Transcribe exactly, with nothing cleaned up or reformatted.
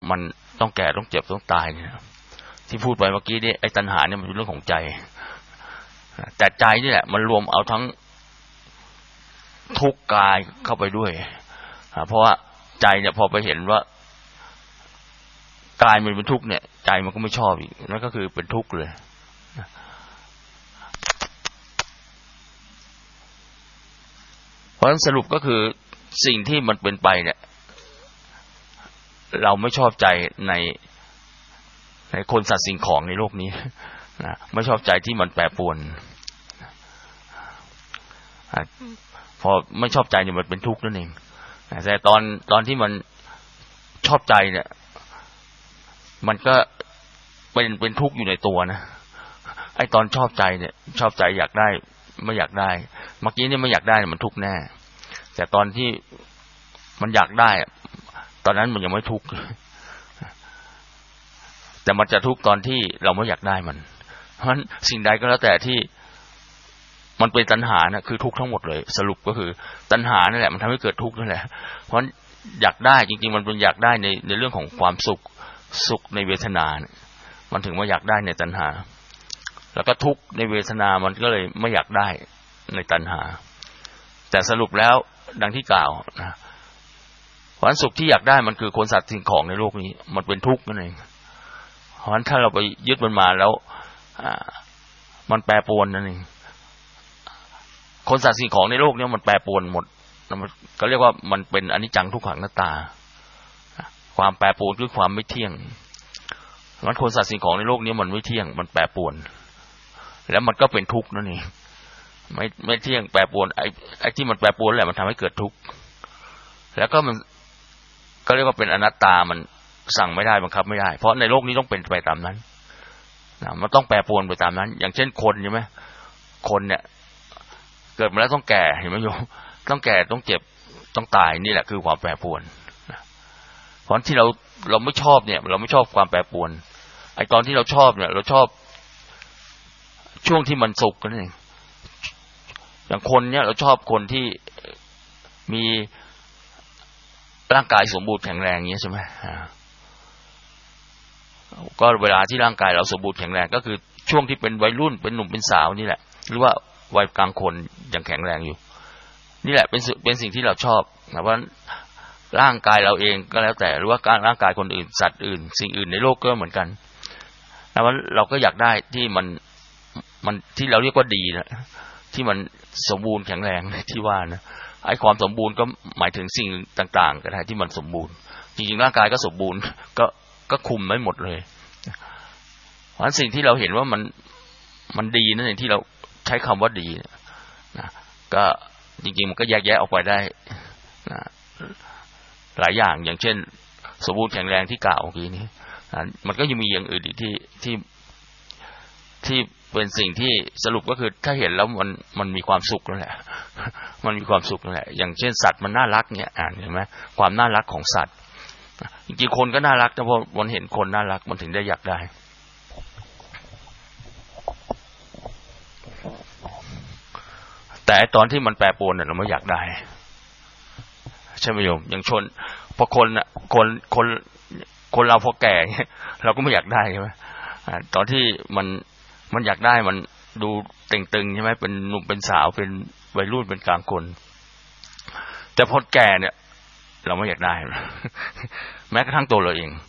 มันต้องแก่ต้องเจ็บต้องตายเนี่ยที่พูดไปเมื่อกี้นี่ไอ้ตัณหาเนี่ยมันเป็นเรื่องของใจแต่ใจนี่แหละมันรวมเอาทั้งทุกข์กายเข้าไปด้วยเพราะว่าใจเนี่ยพอไปเห็นว่ากายมันเป็นทุกข์เนี่ยใจมันก็ไม่ชอบอีกนั่นก็คือเป็นทุกข์เลยเพราะฉะนั้นสรุปก็คือสิ่งที่มันเป็นไปเนี่ยเราไม่ชอบใจในในคนสัตว์สิ่งของในโลกนี้นะไม่ชอบใจที่มันแปรปรวนพอไม่ชอบใจเนี่ยมันเป็นทุกข์นั่นเองแต่ตอนตอนที่มันชอบใจเนี่ยมันก็เป็นเป็นทุกข์อยู่ในตัวนะไอ้ตอนชอบใจเนี่ยชอบใจอยากได้ไม่อยากได้เมื่อกี้นี่ไม่อยากได้มันทุกข์แน่แต่ตอนที่มันอยากได้ตอนนั้นมันยังไม่ทุกข์แต่มันจะทุกข์ตอนที่เราไม่อยากได้มันเพราะฉะนั้นสิ่งใดก็แล้วแต่ที่มันเป็นตัณหานะคือทุกข์ทั้งหมดเลยสรุปก็คือตัณหานั่นแหละมันทำให้เกิดทุกข์นั่นแหละเพราะอยากได้จริงๆมันเป็นอยากได้ในในเรื่องของความสุขสุขในเวทนาเนี่ยมันถึงว่าอยากได้ในตัณหาแล้วก็ทุกข์ในเวทนามันก็เลยไม่อยากได้ในตัณหาแต่สรุปแล้วดังที่กล่าวนะความสุขที่อยากได้มันคือคนสัตว์สิ่งของในโลกนี้มันเป็นทุกข์นั่นเองเพราะฉะนั้นถ้าเราไปยึดมันมาแล้วมันแปรปรวนนั่นเองคนสัตว์สิ่งของในโลกนี้มันแปรปรวนหมดมันก็เรียกว่ามันเป็นอนิจจังทุกขังอนัตตาความแปรปรวนคือความไม่เที่ยงมันคนสัตว์สิ่งของในโลกนี้มันไม่เที่ยงมันแปรปรวนแล้วมันก็เป็นทุกข์นั่นเองไม่ไม่เที่ยงแปรปรวนไอ้ไอ้ที่มันแปรปรวนแหละมันทำให้เกิดทุกข์แล้วก็มันก็เรียกว่าเป็นอนัตตามันสั่งไม่ได้บังคับไม่ได้เพราะในโลกนี้ต้องเป็นไปตามนั้นนะมันต้องแปรปรวนไปตามนั้นอย่างเช่นคนใช่ไหมคนเนี่ยเกิดมาแล้วต้องแก่เห็นไหมโยมต้องแก่ต้องเจ็บต้องตายนี่แหละคือความแปรปรวนนะเพราะที่เราเราไม่ชอบเนี่ยเราไม่ชอบความแปรปรวนไอ้ตอนที่เราชอบเนี่ยเราชอบช่วงที่มันสุขกันเองอย่างคนเนี่ยเราชอบคนที่มีร่างกายสมบูรณ์แข็งแรงอย่างนี้ใช่ไหมก็เวลาที่ร่างกายเราสมบูรณ์แข็งแรงก็คือช่วงที่เป็นวัยรุ่นเป็นหนุ่มเป็นสาวนี่แหละหรือว่าวัยกลางคนยังแข็งแรงอยู่นี่แหละเป็นเป็นสิ่งที่เราชอบนะเพราะร่างกายเราเองก็แล้วแต่หรือว่าร่างกายคนอื่นสัตว์อื่นสิ่งอื่นในโลกก็เหมือนกันนะเพราะเราก็อยากได้ที่มันมันที่เราเรียกว่าดีนะที่มันสมบูรณ์แข็งแรงที่ว่านะไอ้ความสมบูรณ์ก็หมายถึงสิ่งต่างๆก็ได้ที่มันสมบูรณ์จริงๆร่างกายก็สมบูรณ์ก็ก็คุมไว้หมดเลยเพราะฉะนั้นสิ่งที่เราเห็นว่ามันมันดีนั่นเองที่เราใช้คำว่าดีนะก็จริงๆมันก็แยกแยะออกไปได้นะหลายอย่างอย่างเช่นสมบูรณ์แข็งแรงที่กล่าวเมื่อกี้นี้นะมันก็ยังมีอย่างอื่นอีกที่ที่ที่เป็นสิ่งที่สรุปก็คือถ้าเห็นแล้วมันมันมีความสุขนั่นแหละมันมีความสุขนั่นแหละอย่างเช่นสัตว์มันน่ารักเนี่ยอ่านเห็นไหมความน่ารักของสัตว์จริงๆคนก็น่ารักแต่พอมันเห็นคนน่ารักมันถึงได้อยากได้แต่ตอนที่มันแปรปรวนเนี่ยเราไม่อยากได้ใช่ไหมโยมอย่างชนพอคนน่ะคนคนคนเราพอแก่เราก็ไม่อยากได้ใช่ไหมตอนที่มันมันอยากได้มันดูเต่งตึงใช่ไหมเป็นหนุ่มเป็นสาวเป็นวัยรุ่นเป็นกลางคนแต่พอแก่เนี่ยเราไม่อยากได้แม้กระทั่งตัวเราเอง